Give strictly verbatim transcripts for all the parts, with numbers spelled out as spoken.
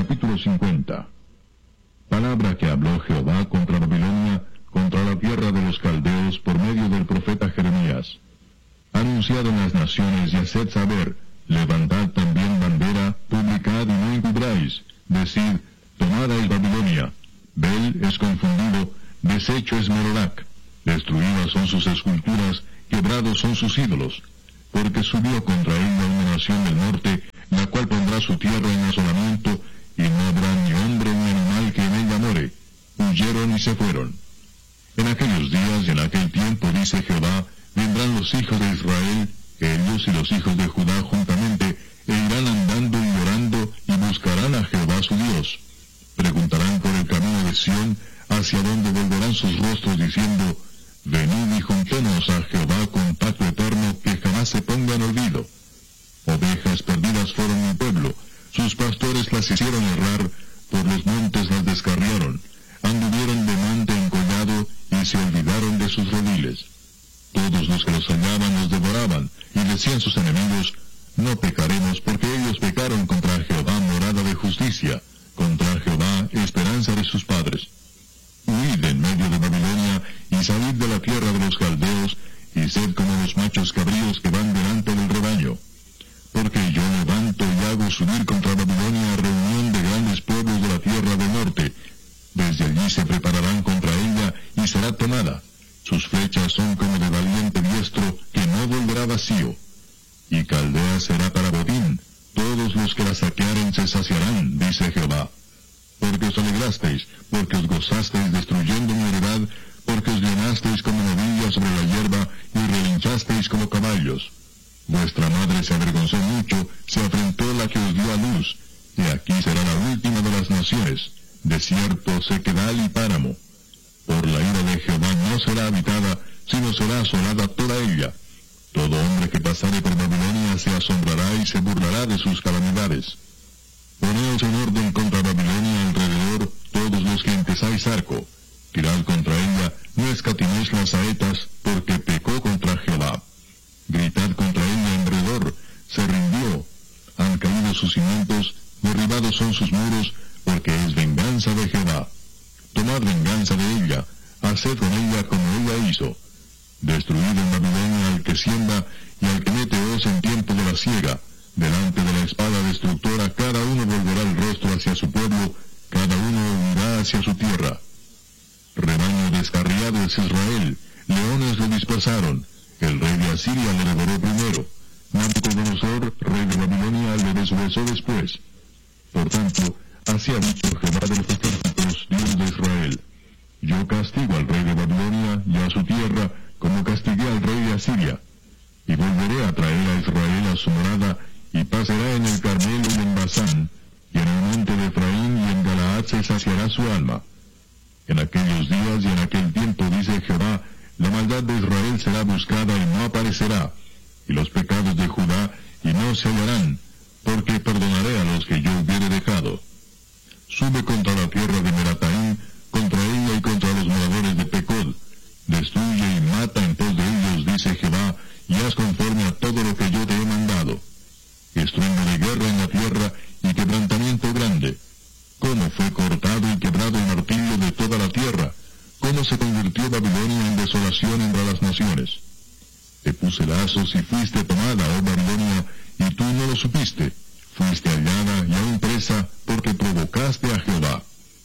Capítulo cincuenta. Palabra que habló Jehová contra Babilonia, contra la tierra de los caldeos, por medio del profeta Jeremías. Anunciad en las naciones y haced saber, levantad también bandera, publicad y no encubráis, decid, tomada es Babilonia, Bel es confundido, deshecho es Merolac, destruidas son sus esculturas, quebrados son sus ídolos, porque subió contra ella una nación del norte, la cual pondrá su tierra en asolamiento, y no habrá ni hombre ni animal que en ella more. Huyeron y se fueron. En aquellos días y en aquel tiempo, dice Jehová, vendrán los hijos de Israel, ellos y los hijos de Judá juntamente, e irán andando y llorando, y buscarán a Jehová su Dios. Preguntarán por el camino de Sión, hacia donde volverán sus rostros, diciendo, venid y juntémonos a Jehová con pacto eterno, que jamás se ponga en olvido. Ovejas perdidas fueron mi pueblo, sus pastores las hicieron errar, por los montes las descarriaron, anduvieron de monte en collado, y se olvidaron de sus rediles. Todos los que los hallaban los devoraban, y decían sus enemigos, no pecaremos, porque ellos pecaron contra Jehová, morada de justicia, contra Jehová, esperanza de sus padres. Huid en medio de Babilonia, y salid de la tierra de los caldeos, y sed como los machos cabríos que van delante del rebaño. Porque yo levanto y hago subir contra Babilonia a reunión de grandes pueblos de la tierra del norte. Desde allí se prepararán contra ella, y será tomada. Sus flechas son como de valiente diestro, que no volverá vacío. Y Caldea será para botín, todos los que la saquearen se saciarán, dice Jehová. Porque os alegrasteis, porque os gozasteis destruyendo mi heredad, porque os llenasteis como novillas sobre la hierba, y relinchasteis como caballos. Vuestra madre se avergonzó mucho, se afrentó la que os dio a luz, y aquí será la última de las naciones, desierto, sequedal y páramo. Por la ira de Jehová no será habitada, sino será asolada toda ella. Todo hombre que pasare por Babilonia se asombrará y se burlará de sus calamidades. Poneos en orden contra Babilonia alrededor, todos los que empezáis arco. Tirad contra ella, no escatiméis las saetas, porque pecó contra Jehová. Gritad contra ella en redor, se rindió. Han caído sus cimientos, derribados son sus muros, porque es venganza de Jehová. Tomad venganza de ella, haced con ella como ella hizo. Destruid en Babilonia al que siembra y al que mete hoz en tiempo de la siega. Delante de la espada destructora cada uno volverá el rostro hacia su pueblo, cada uno huirá hacia su tierra. Rebaño descarriado es Israel, leones lo dispersaron, el rey de Asiria le devoró primero, Nabucodonosor, rey de Babilonia, le deshuesó después. Por tanto, así ha dicho Jehová de los ejércitos, Dios de Israel, yo castigo al rey de Babilonia y a su tierra, como castigué al rey de Asiria, y volveré a traer a Israel a su morada, y pasará en el Carmelo y en Basán, y en el monte de Efraín y en Galaad se saciará su alma. En aquellos días y en aquel tiempo, dice Jehová, la maldad de Israel será buscada y no aparecerá, y los pecados de Judá y no se hallarán, porque perdonaré a los que yo hubiere dejado. Sube contra la tierra de Merataim, contra ella y contra los moradores de Pecod, destruye y mata en pos de ellos, dice Jehová, y haz conforme a todo lo que yo te he mandado. Estruendo de guerra en la tierra y quebrantamiento grande. Cómo fue cortado y quebrado el martillo de toda la tierra, cómo se convirtió Babilonia en desolación entre las naciones. Te puse lazos y fuiste tomada, oh Babilonia, y tú no lo supiste. Fuiste hallada y aún presa, porque provocaste a Jehová.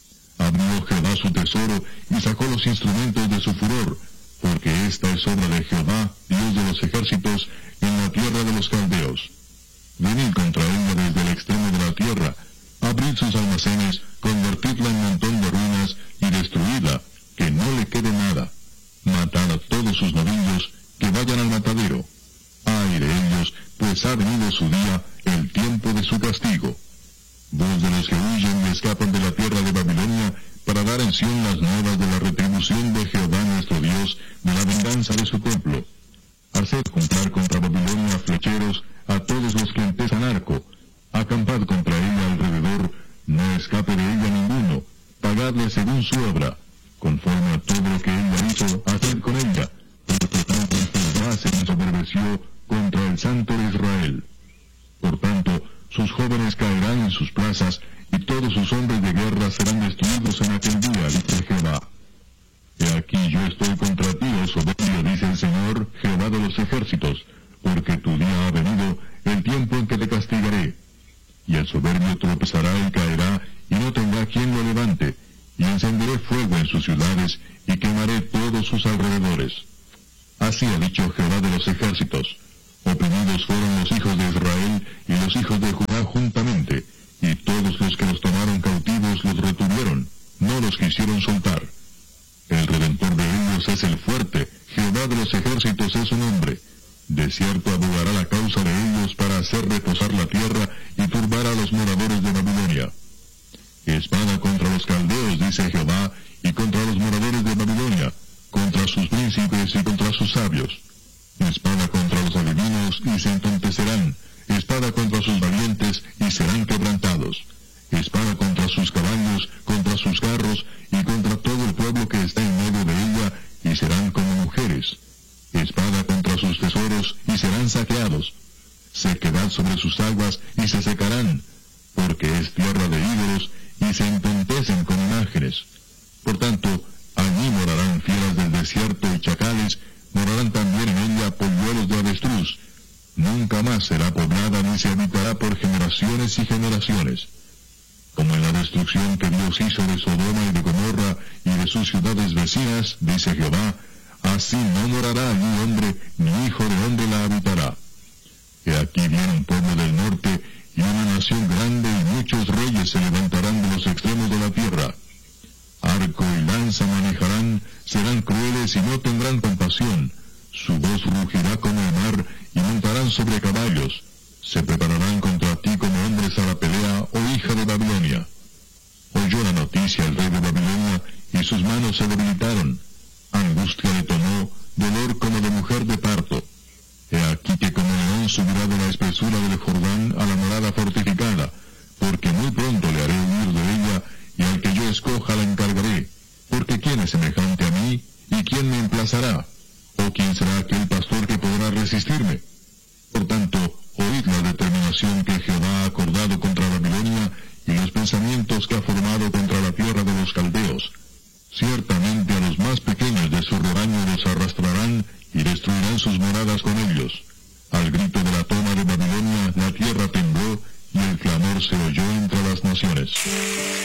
Abrió Jehová su tesoro y sacó los instrumentos de su furor, porque esta es obra de Jehová, Dios de los ejércitos, en la tierra de los caldeos. Venid contra ella desde el extremo de la tierra, abrid sus almacenes, convertidla en montón de ruinas, y destruidla, que no le quede nada. Matad a todos sus novillos, que vayan al matadero. Ay de ellos, pues ha venido su día, el tiempo de su castigo. Voz de los que huyen y escapan de la tierra de Babilonia, para dar en Sión las nuevas de la retribución de Jehová nuestro Dios, de la venganza de su templo. Haced juntar contra Babilonia flecheros a todos los que empiezan arco. Acampad contra ella alrededor, no escape de ella ninguno. Pagadle según su obra, conforme a todo lo que ella hizo, haced con ella, porque tanto Jehová se ensoberbeció contra el Santo de Israel. Por tanto, sus jóvenes caerán en sus plazas, y todos sus hombres de guerra serán destruidos en aquel día, dice Jehová. He aquí yo estoy contra ti, oh soberbio, dice el Señor, Jehová de los ejércitos, porque tu día ha venido, el tiempo en que te castigaré. Y el soberbio tropezará y caerá, y no tendrá quien lo levante, y encenderé fuego en sus ciudades, y quemaré todos sus alrededores. Así ha dicho Jehová de los ejércitos. Oprimidos fueron los hijos de Israel y los hijos de Judá juntamente, y todos los que los tomaron cautivos los retuvieron, no los quisieron soltar. El Redentor de ellos es el fuerte, Jehová de los ejércitos es su nombre. De cierto abogará la causa de ellos para hacer reposar la tierra y turbar a los moradores de Babilonia. Espada contra los caldeos, dice Jehová, y contra los moradores de Babilonia, contra sus príncipes y contra sus sabios. Espada contra los adivinos, y se entontecerán. Espada contra sus valientes, y serán quebrantados. Espada contra sus caballos, contra sus carros, y contra todo el pueblo que está en medio de ella, y serán como mujeres. Espada contra sus tesoros, y serán saqueados. Sequedad sobre sus aguas, y se secarán, porque es tierra de ídolos, y se entontecen con imágenes. Por tanto, allí morarán fieras del desierto y chacales, morarán también en ella polluelos de avestruz. Nunca más será poblada ni se habitará por generaciones y generaciones. Como en la destrucción que Dios hizo de Sodoma y de Gomorra y de sus ciudades vecinas, dice Jehová, así no morará allí hombre, ni hijo de hombre la habitará. He aquí viene un pueblo del norte, y una nación grande, y muchos reyes se levantarán de los extremos de la tierra. Arco y lanza manejarán, serán crueles y no tendrán compasión. Su voz rugirá como el mar, y montarán sobre caballos. Se prepararán contra ti como hombres a la pelea, oh hija de Babilonia. Oyó la noticia el rey de Babilonia, y sus manos se debilitaron. Angustia le tomó, dolor como de mujer de parto. He aquí que como león subirá de la espesura del Jordán a la morada fortificada, porque muy pronto le haré huir de ella, y al que yo escoja la encargaré, porque ¿quién es semejante a mí? ¿Y quién me emplazará? ¿O quién será aquel pastor que podrá resistirme? Por tanto, oíd la determinación que Jehová ha acordado contra Babilonia, y los pensamientos que ha formado contra la tierra de los caldeos. Ciertamente a los más pequeños de su rebaño los arrastrarán, y destruirán sus moradas con ellos. Al grito de la toma de Babilonia, la tierra tembló, y el clamor se oyó entre las naciones.